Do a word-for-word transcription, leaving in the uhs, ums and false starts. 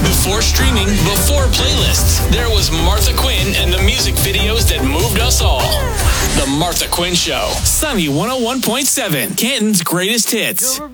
Before streaming, before playlists, there was Martha Quinn and the music videos that moved us all. The Martha Quinn Show. Sunny one oh one point seven, Canton's greatest hits.